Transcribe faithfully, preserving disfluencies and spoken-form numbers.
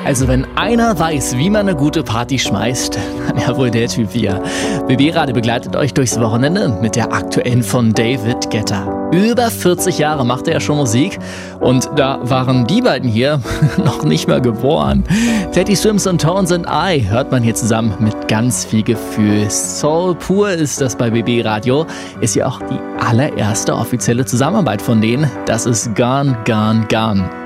Also wenn einer weiß, wie man eine gute Party schmeißt, dann ja wohl der Typ hier. B B-Radio begleitet euch durchs Wochenende mit der aktuellen von David Guetta. Über vierzig Jahre machte er schon Musik und da waren die beiden hier noch nicht mal geboren. Teddy Swims und Tones and I hört man hier zusammen mit ganz viel Gefühl. Soul pur ist das bei B B-Radio. Ist ja auch die allererste offizielle Zusammenarbeit von denen. Das ist Gone, Gone, Gone.